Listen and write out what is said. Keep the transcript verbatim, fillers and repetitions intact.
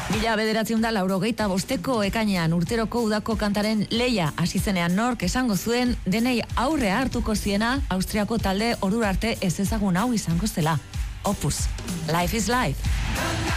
Mila bederatziehun eta laurogeita bosteko ekainean urteroko udako kantaren leia hasi zenean nork esango zuen denei aurrea hartuko ziena Austriako talde ordura arte ez ezagun hau izango zela. Opus. Life is life.